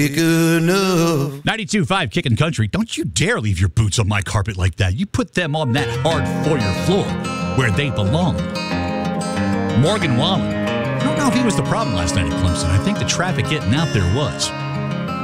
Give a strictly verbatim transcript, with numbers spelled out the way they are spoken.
enough. ninety-two point five Kickin' Country. Don't you dare leave your boots on my carpet like that. You put them on that hard foyer floor where they belong. Morgan Wallen. I don't know if he was the problem last night at Clemson. I think the traffic getting out there was.